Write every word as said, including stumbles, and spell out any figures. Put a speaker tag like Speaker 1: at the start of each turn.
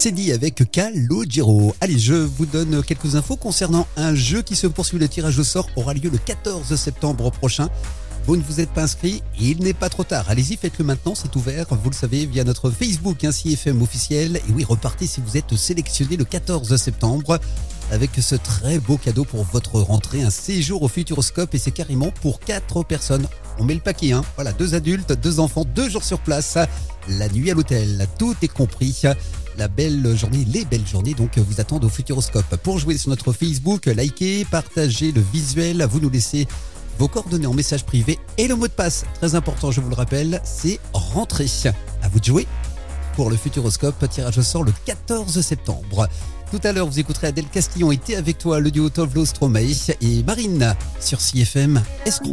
Speaker 1: C'est dit avec Calogero. Allez, je vous donne quelques infos concernant un jeu qui se poursuit. Le tirage au sort aura lieu le quatorze septembre prochain. Vous ne vous êtes pas inscrit, il n'est pas trop tard. Allez-y, faites-le maintenant, c'est ouvert, vous le savez, via notre Facebook, hein, C F M officiel. Et oui, repartez si vous êtes sélectionné le quatorze septembre avec ce très beau cadeau pour votre rentrée, un séjour au Futuroscope, et c'est carrément pour quatre personnes. On met le paquet, hein. Voilà, deux adultes, deux enfants, deux jours sur place, la nuit à l'hôtel, tout est compris. La belle journée, les belles journées donc vous attendent au Futuroscope. Pour jouer sur notre Facebook, likez, partagez le visuel, vous nous laissez vos coordonnées en message privé et le mot de passe, très important, je vous le rappelle, c'est rentrée. À vous de jouer pour le Futuroscope, tirage au sort le quatorze septembre. Tout à l'heure, vous écouterez Adèle Castillon, était avec toi, le duo Tovlo Stromae et Marine sur C F M Estro.